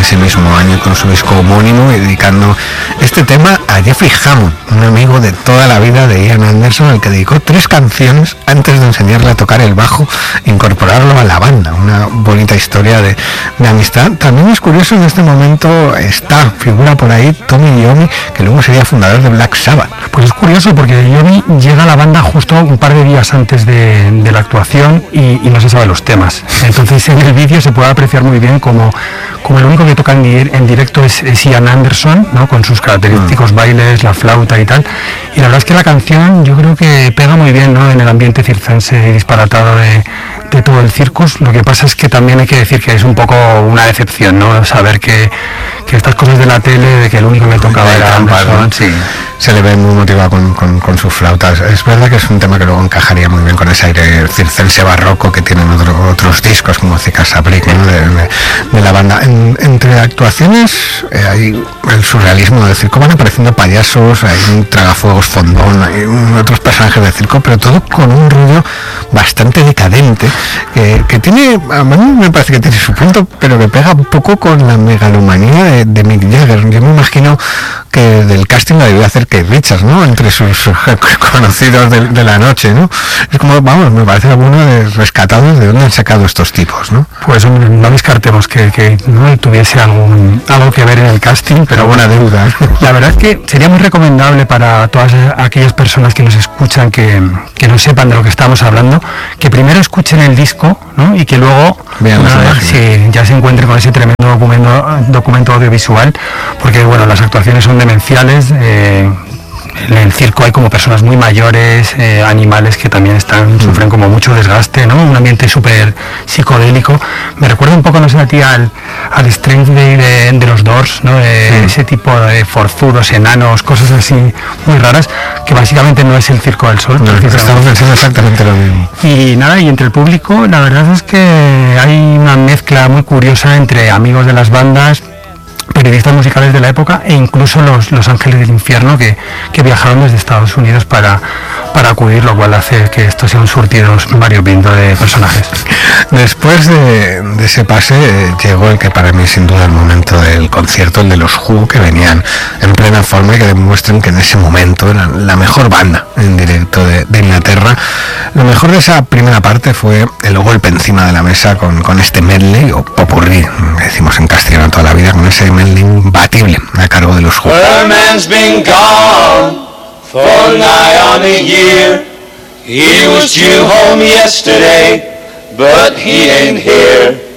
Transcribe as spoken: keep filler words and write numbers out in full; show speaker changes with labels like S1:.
S1: ese mismo año con su disco homónimo y dedicando este tema a Jeffrey Hammond, un amigo de toda la vida de Ian Anderson, al que dedicó tres canciones antes de enseñarle a tocar el bajo e incorporarlo a la banda. Una bonita historia de, de amistad. También es curioso, en este momento está, figura por ahí Tommy Iommi, que luego sería fundador de Black Sabbath.
S2: Pues es curioso porque Iommi llega a la banda justo un par de días antes de, de la actuación y, y no se sabe los temas. Entonces en el vídeo se puede apreciar muy bien como, como el único que toca en, en directo es, es Ian Anderson, ¿no? Con sus característicos mm. bailes, la flauta y tal. Y la verdad es que la canción yo creo que pega muy bien, ¿no? En el ambiente circense y disparatado de, de todo el circus. Lo que pasa es que también hay que decir que es un poco una decepción, ¿no? Saber que, que estas cosas de la tele, de que el único que tocaba era Anderson, sí.
S1: Se le ve muy motivado con, con, con sus flautas. Es verdad que es un tema que luego encajaría muy bien con ese aire circense barroco que tienen otro, otros discos como Cicasabrik, ¿no? de, de, de la banda. En, entre actuaciones eh, hay el surrealismo del circo, van apareciendo payasos, hay un tragafuegos fondón, hay un, otros personajes del circo, pero todo con un rollo bastante decadente eh, que tiene, a mí me parece que tiene su punto, pero que pega un poco con la megalomanía de, de Mick Jagger. Yo me imagino que del casting la debió hacer Keith Richards, ¿no? Entre sus conocidos de, de la noche, ¿no? Es como, vamos, me parece alguno de rescatados de dónde han sacado estos tipos, ¿no?
S2: Pues hombre, no descartemos que, que no tuviese algún, algo que ver en el casting, pero
S1: buena deuda.
S2: La verdad es que sería muy recomendable para todas aquellas personas que nos escuchan, que, que no sepan de lo que estamos hablando, que primero escuchen el disco, ¿no? Y que luego
S1: vean las imágenes.
S2: Sí, ya se encuentren con ese tremendo documento, documento audiovisual, porque bueno, las actuaciones son demenciales. Eh, en el circo hay como personas muy mayores, eh, animales que también están, sufren como mucho desgaste, ¿no? Un ambiente súper psicodélico. Me recuerda un poco, no sé a ti, al, al Strength Day de, de los Doors, ¿no? De, sí. Ese tipo de forzudos, enanos, cosas así muy raras, que básicamente no es el Circo del Sol.
S1: No, estamos pensando exactamente lo mismo.
S2: Y nada, y entre el público, la verdad es que hay una mezcla muy curiosa entre amigos de las bandas, periodistas musicales de la época e incluso los, los Ángeles del Infierno que, que viajaron desde Estados Unidos para, para acudir, lo cual hace que esto sea un surtido variopinto de personajes.
S1: Después de, de ese pase eh, llegó el que para mí sin duda el momento del concierto, el de los Who, que venían en plena forma y que demuestran que en ese momento eran la mejor banda en directo de, de Inglaterra. Lo mejor de esa primera parte fue el golpe encima de la mesa con, con este medley o popurrí, que decimos en castellano toda la vida, con ese medley imbatible a cargo de los Who.
S3: Well, man's been gone for nigh on a year. He was due home yesterday, but he ain't here.